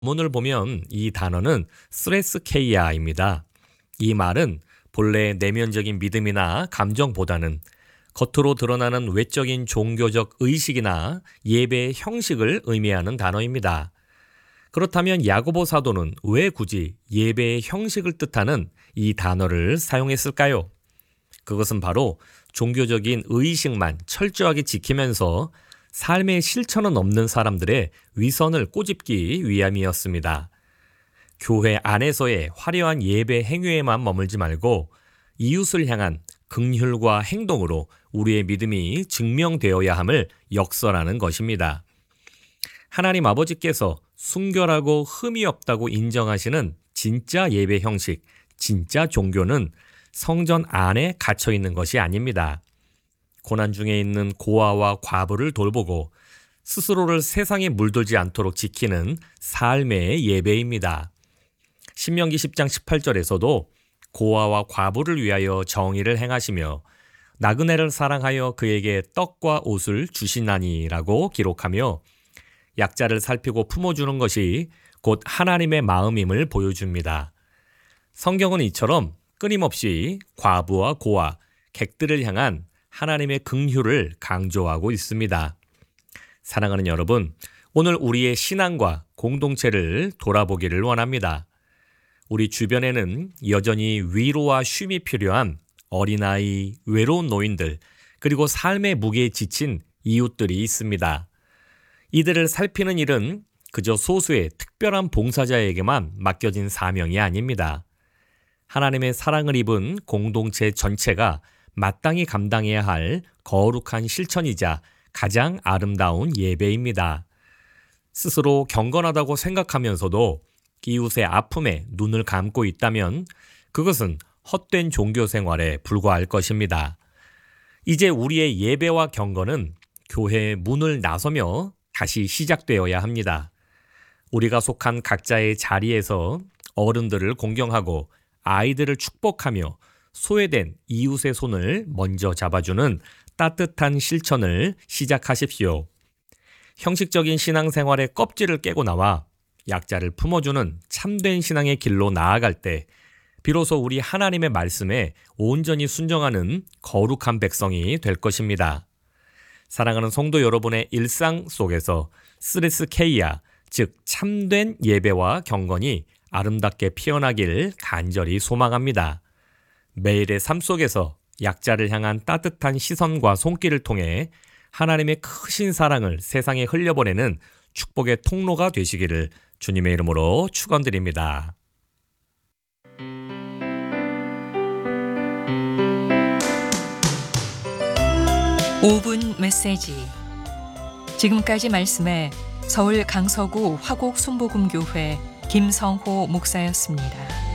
문을 보면 이 단어는 스레스케이아입니다. 이 말은 본래 내면적인 믿음이나 감정보다는 겉으로 드러나는 외적인 종교적 의식이나 예배의 형식을 의미하는 단어입니다. 그렇다면 야고보 사도는 왜 굳이 예배의 형식을 뜻하는 이 단어를 사용했을까요? 그것은 바로 종교적인 의식만 철저하게 지키면서 삶의 실천은 없는 사람들의 위선을 꼬집기 위함이었습니다. 교회 안에서의 화려한 예배 행위에만 머물지 말고 이웃을 향한 긍휼과 행동으로 우리의 믿음이 증명되어야 함을 역설하는 것입니다. 하나님 아버지께서 순결하고 흠이 없다고 인정하시는 진짜 예배 형식, 진짜 종교는 성전 안에 갇혀 있는 것이 아닙니다. 고난 중에 있는 고아와 과부를 돌보고 스스로를 세상에 물들지 않도록 지키는 삶의 예배입니다. 신명기 10장 18절에서도 고아와 과부를 위하여 정의를 행하시며 나그네를 사랑하여 그에게 떡과 옷을 주시나니라고 기록하며 약자를 살피고 품어주는 것이 곧 하나님의 마음임을 보여줍니다. 성경은 이처럼 끊임없이 과부와 고아, 객들을 향한 하나님의 긍휼을 강조하고 있습니다. 사랑하는 여러분, 오늘 우리의 신앙과 공동체를 돌아보기를 원합니다. 우리 주변에는 여전히 위로와 쉼이 필요한 어린아이, 외로운 노인들, 그리고 삶의 무게에 지친 이웃들이 있습니다. 이들을 살피는 일은 그저 소수의 특별한 봉사자에게만 맡겨진 사명이 아닙니다. 하나님의 사랑을 입은 공동체 전체가 마땅히 감당해야 할 거룩한 실천이자 가장 아름다운 예배입니다. 스스로 경건하다고 생각하면서도 이웃의 아픔에 눈을 감고 있다면 그것은 헛된 종교 생활에 불과할 것입니다. 이제 우리의 예배와 경건은 교회의 문을 나서며 다시 시작되어야 합니다. 우리가 속한 각자의 자리에서 어른들을 공경하고 아이들을 축복하며 소외된 이웃의 손을 먼저 잡아주는 따뜻한 실천을 시작하십시오. 형식적인 신앙생활의 껍질을 깨고 나와 약자를 품어주는 참된 신앙의 길로 나아갈 때 비로소 우리 하나님의 말씀에 온전히 순종하는 거룩한 백성이 될 것입니다. 사랑하는 성도 여러분의 일상 속에서 스레스케이아, 즉 참된 예배와 경건이 아름답게 피어나길 간절히 소망합니다. 매일의 삶 속에서 약자를 향한 따뜻한 시선과 손길을 통해 하나님의 크신 사랑을 세상에 흘려보내는 축복의 통로가 되시기를 주님의 이름으로 축원드립니다. 5분 메시지. 지금까지 말씀에 서울 강서구 화곡 순복음교회 김성호 목사였습니다.